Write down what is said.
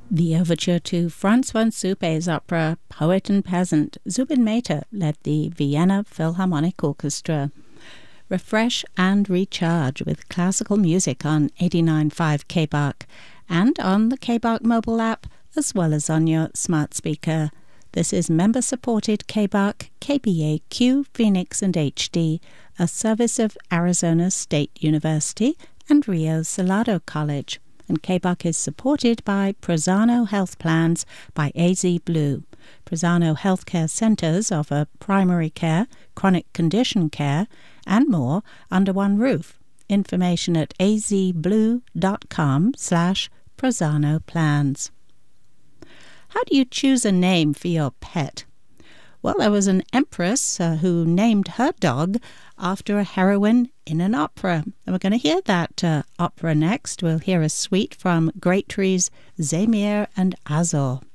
The overture to Franz von Suppe's opera Poet and Peasant. Zubin Mehta led the Vienna Philharmonic Orchestra. Refresh and recharge with classical music on 89.5 KBARC and on the KBARC mobile app, as well as on your smart speaker. This is member-supported KBARC, KBAQ, Phoenix and HD, a service of Arizona State University and Rio Salado College. And KBARC is supported by Prosano Health Plans by AZ Blue. Prosano Healthcare Centers offer primary care, chronic condition care, and more under one roof. Information at azblue.com/Prosano Plans. How do you choose a name for your pet? Well, there was an empress who named her dog after a heroine in an opera. And we're going to hear that opera next. We'll hear a suite from Great Trees, Zemire and Azor.